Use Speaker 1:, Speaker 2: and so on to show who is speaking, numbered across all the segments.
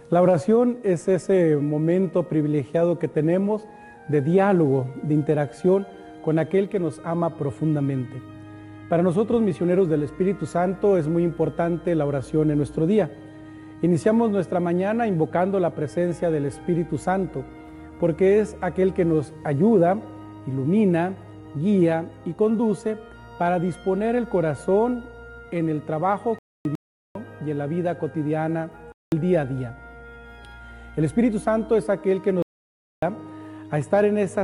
Speaker 1: La oración es ese momento privilegiado que tenemos de diálogo, de interacción con aquel que nos ama profundamente. Para nosotros, misioneros del Espíritu Santo, es muy importante la oración en nuestro día. Iniciamos nuestra mañana invocando la presencia del Espíritu Santo, porque es aquel que nos ayuda, ilumina, guía y conduce para disponer el corazón en el trabajo cotidiano y en la vida cotidiana, el día a día. El Espíritu Santo es aquel que nos ayuda a estar en esa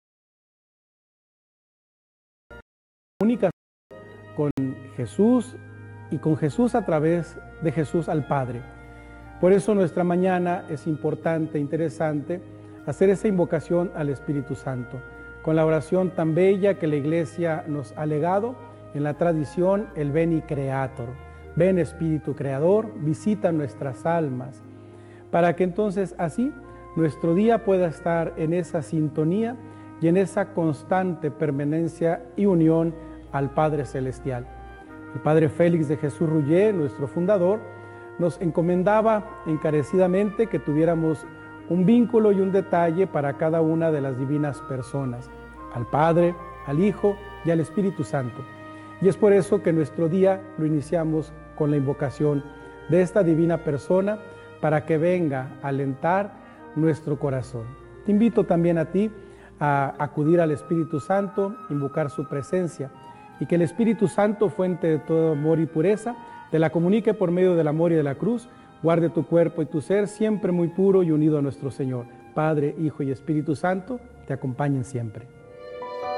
Speaker 1: comunicación con Jesús y con Jesús a través de Jesús al Padre. Por eso nuestra mañana es importante, interesante, hacer esa invocación al Espíritu Santo, con la oración tan bella que la Iglesia nos ha legado en la tradición, el Veni Creator. Ven Espíritu Creador, visita nuestras almas, para que entonces así nuestro día pueda estar en esa sintonía y en esa constante permanencia y unión al Padre Celestial. El Padre Félix de Jesús Rullé, nuestro fundador, nos encomendaba encarecidamente que tuviéramos un vínculo y un detalle para cada una de las divinas personas, al Padre, al Hijo y al Espíritu Santo. Y es por eso que nuestro día lo iniciamos con la invocación de esta divina persona para que venga a alentar nuestro corazón. Te invito también a ti a acudir al Espíritu Santo, invocar su presencia y que el Espíritu Santo, fuente de todo amor y pureza, te la comunique por medio del amor y de la cruz, guarde tu cuerpo y tu ser siempre muy puro y unido a nuestro Señor. Padre, Hijo y Espíritu Santo, te acompañen siempre.